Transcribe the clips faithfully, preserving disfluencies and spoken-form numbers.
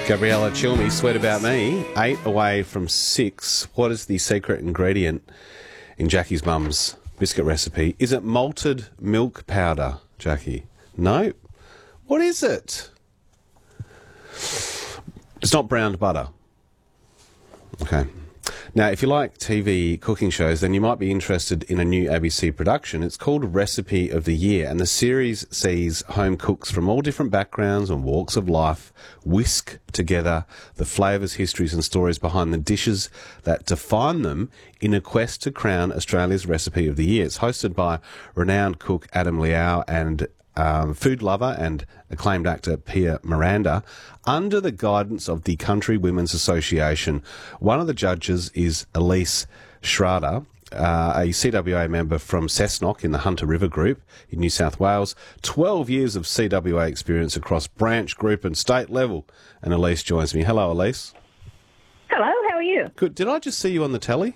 Gabriella Chilmy, Sweat About Me, eight away from six. What is the secret ingredient in Jackie's mum's biscuit recipe? Is it malted milk powder, Jackie? No. What is it? It's not browned butter. Okay. Now, if you like T V cooking shows, then you might be interested in a new A B C production. It's called Recipe of the Year, and the series sees home cooks from all different backgrounds and walks of life whisk together the flavours, histories and stories behind the dishes that define them in a quest to crown Australia's Recipe of the Year. It's hosted by renowned cook Adam Liao and Um, food lover and acclaimed actor Pia Miranda, under the guidance of the Country Women's Association. One of the judges is Elise Schrader, uh, a C W A member from Cessnock in the Hunter River Group in New South Wales. twelve years of C W A experience across branch, group and state level. And Elise joins me. Hello, Elise. Hello, how are you? Good. Did I just see you on the telly?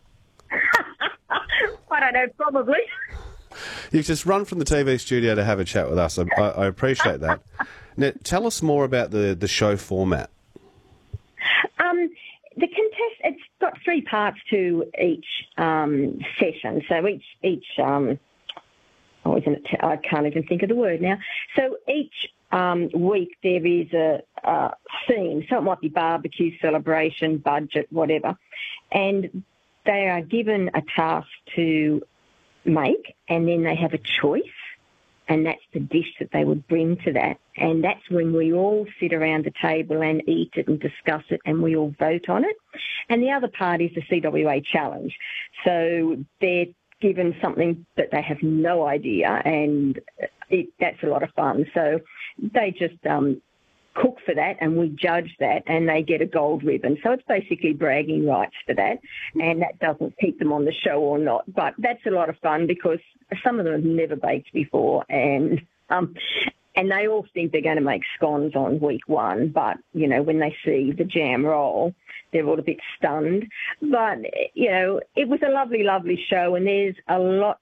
I don't know, probably. You've just run from the T V studio to have a chat with us. I, I, I appreciate that. Now, tell us more about the, the show format. Um, the contest, it's got three parts to each um, session. So each, each um, oh, isn't it? T- I can't even think of the word now. So each um, week there is a, a theme. So it might be barbecue, celebration, budget, whatever. And they are given a task to make, and then they have a choice, and that's the dish that they would bring to that. And that's when we all sit around the table and eat it and discuss it, and we all vote on it. And the other part is the C W A challenge. So they're given something that they have no idea, and it, that's a lot of fun. So they just um, cook for that, and we judge that, and they get a gold ribbon. So it's basically bragging rights for that, and that doesn't keep them on the show or not. But that's a lot of fun because some of them have never baked before, and um, and they all think they're going to make scones on week one. But, you know, when they see the jam roll, they're all a bit stunned. But, you know, it was a lovely, lovely show, and there's a lot